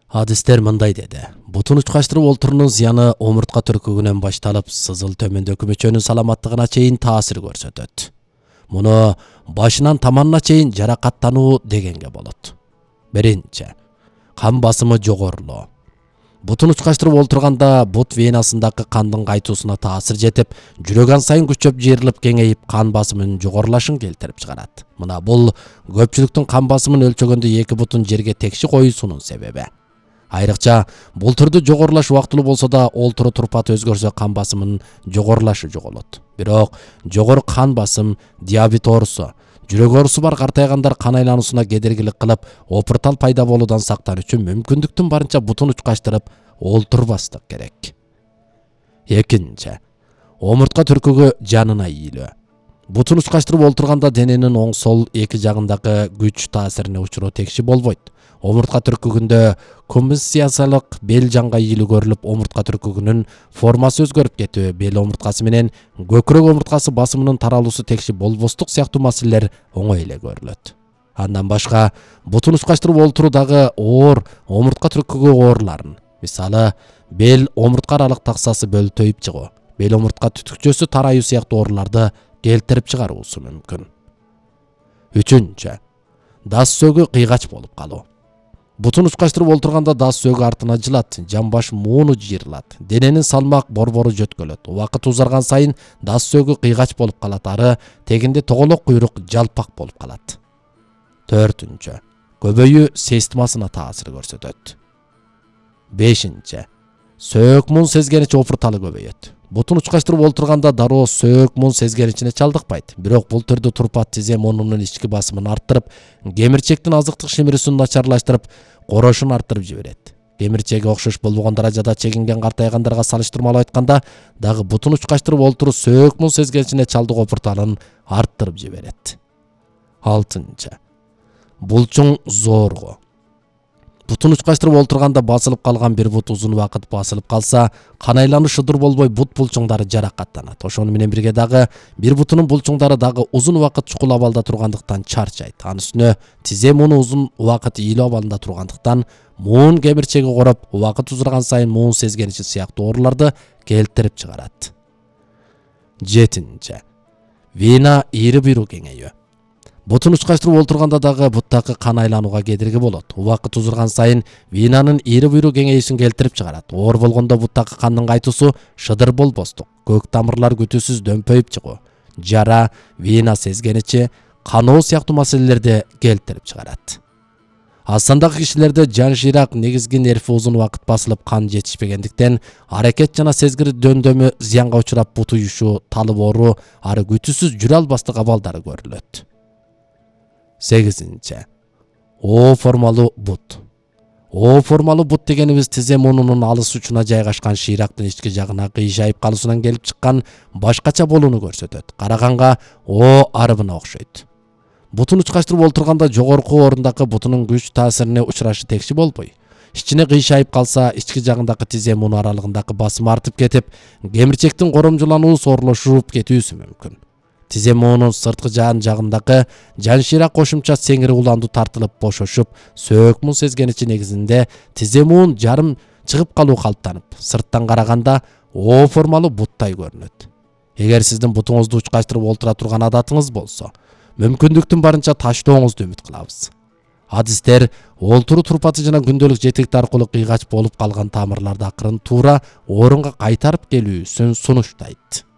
Адистер мындай деди. Бутун учкаштырып олтурунун зыяны омуртка түркүгүнөн башталып, сызыл төмөндөгү мүчөнүн саламаттыгына чейин таасир көрсөтөт. Муну башынан таманына чейин жаракаттануу дегенге болот. Биринчи, кан басымы жогорулоо. Бутун учкаштырып олтурганда бут венасындагы кандын кайтуусуна таасир жетип, жүрөк ан сайын күчөп жыйрылып кеңейип, кан басымынын жогорулашын келтирип чыгарат. Мына бул көпчүлүктүн кан басымын өлчөгөндө эки бутун жерге текши коюусунун себеби. Айрыкча бул түрдө жогорулаш убактылуу болсо да, олтуру турпаты өзгөрсө кан басымынын жогорулашы жоголот. Бирок жогору кан басым, диабет оорусу, жүрөк оорусу бар картайгандар кан айлануусуна кедергилик кылып, опуртал пайда болуудан сактануу үчүн мүмкүндүктүн барынча бутун учкаштырып олтурбастык керек. Экинчи, омуртка түркүгү жанына ийилүү. Бутун учкаштырып олтурганда дененин оң сол эки жагындагы күч таасирине учуруу текши болбойт. Омуртка түркүгүндө коммуссияциялык бел жанга ийилүү көрүлүп, омуртка түркүгүнүн формасы өзгөрүп кетүү, бел омурткасы менен көкүрөк омурткасы басымынын таралуусу текши болбостук сыяктуу маселелер оңой эле көрүлөт. Андан башка бутун учкаштырып олтуруудагы оор омуртка түркүгү ооруларын, мисалы бел омуртка аралык таксасы бөлтөйүп чыгуу, бел омуртка түтүкчөсү тарайуу сыяктуу ооруларды келтирип чыгаруусу мүмкүн. Үчүнчү, дас сөөгү кыйгач болуп калуу. Бутун учкаштырып олтурганда дас сөөгү артына жылат, жамбаш мууну жыйрылат, дененин салмак борбору жөткөлөт. Убакыт узарган сайын дас сөөгү кыйгач болуп калат, ары тегинде тоголок куйрук жалпак болуп калат. Төртүнчү, көбөйүү системасына таасир көрсөтөт. Бешинчи, сөөк муун сезгеничи опурталы көбөйөт. Бутун учкаштырып олтурганда дароо сөөк муун сезгеничине чалдыкпайт. Бирок бул түрдө турпат тизе муунунун ички басымын арттырып, кемирчектин азыктык шимирүүсүн начарлаштырып, корошун арттырып жиберет. Кемирчеге окшош болбогон даражада чегинген картайгандарга салыштырмалуу айтканда, дагы бутун учкаштырып олтуруу сөөк муун сезгеничине чалдык опурталын арттырып жиберет. Алтынчы, булчуң зоргоо. Бутун учкаштырып олтурганда басылып калган бир бут узун убакыт басылып калса, кан айлануу шыдыр болбой бут булчуңдары жаракаттанат. Ошону менен бирге дагы бир бутунун булчуңдары дагы узун убакыт чукул абалда тургандыктан чарчайт. Анын үстүнө тизе мууну узун убакыт ийилүү абалында тургандыктан муун кемирчеги короп, убакыт узарган сайын муун сезгеничи сыяктуу ооруларды келтирип чыгарат. Жетинчи, вена ийри буйруу кеңейүү. Бутун учкаштырып олтурганда дагы буттагы кан айланууга кедерги болот. Убакыт узарган сайын венанын ийри буйруу кеңейишин келтирип чыгарат. Оор болгондо буттагы кандын кайтуусу шыдыр болбостук, көк тамырлар күтүүсүз дөмпөйүп чыгуу, жара, вена сезгеничи, каноо сыяктуу маселелерди келтирип чыгарат. Аз сандагы кишилерде жан шыйрак негизги нерви узун убакыт басылып кан жетишпегендиктен аракет жана сезгир дөндөмү зыянга учурап бут уюшуу, талып ооруу, ары күтүүсүз жүрө албастык абалдары көрүлөт. Сегизинчи, О формалуу бут. О формалуу бут дегенибиз тизе муунунун алыс учуна жайгашкан шыйрактын ички жагына кыйшайып калуусунан келип чыккан башкача болууну көрсөтөт. Караганга О арыбына окшойт. Бутун учкаштырып олтурганда жогорку орундагы бутунун күч таасирине учурашы текши болбой, ичине кыйшайып калса, ички жагындагы тизе муун аралыгындагы басым артып кетип, кемирчектин коромжулануу соорлошуп кетүүсү мүмкүн. Тизе муунун сырткы жагындагы жан шыйрак кошумча сеңири уланду тартылып бошошуп, сөөк муун сезгеничи негизинде тизе муун жарым чыгып калуу калыптанып, сырттан караганда О формалуу буттай көрүнөт. Эгер сиздин бутуңузду учкаштырып олтура турган адатыңыз болсо, мүмкүндүктүн барынча таштооңузду үмүт кылабыз. Адистер олтуруу турпаты жана күндөлүк жетекти аркылуу кыйгач болуп калган тамырларды акырын туура орунга кайтарып келүүсүн сунуштайт.